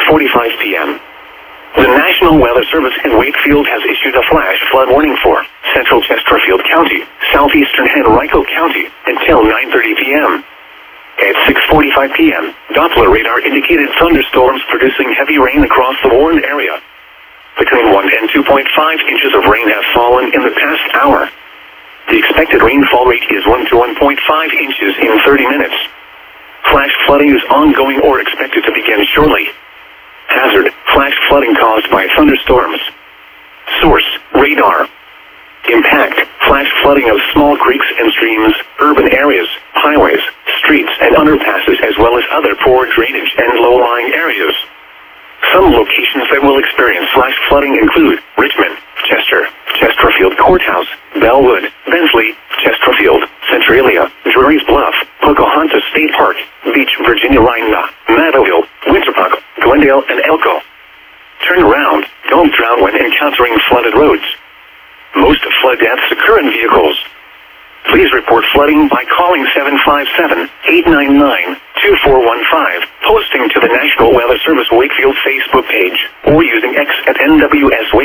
6:45 p.m. The National Weather Service in Wakefield has issued a flash flood warning for central Chesterfield County, southeastern Henrico County, until 9:30 p.m. At 6:45 p.m., Doppler radar indicated thunderstorms producing heavy rain across the warned area. Between 1 and 2.5 inches of rain have fallen in the past hour. The expected rainfall rate is 1 to 1.5 inches in 30 minutes. Flash flooding is ongoing or expected to begin shortly. Hazard, flash flooding caused by thunderstorms. Source, radar. Impact, flash flooding of small creeks and streams, urban areas, highways, streets, and underpasses, as well as other poor drainage and low-lying areas. Some locations that will experience flash flooding include Richmond, Chester, Chesterfield Courthouse, Bellwood, Bensley, Chesterfield, Centralia, Drury's Bluff, Pocahontas State Park, Beach, Virginia Lina, Meadowville, Winterpark, Glendale, and Elko. Turn around. Don't drown when encountering flooded roads. Most flood deaths occur in vehicles. Please report flooding by calling 757-899-2415, posting to the National Weather Service Wakefield Facebook page, or using X at NWS Wakefield.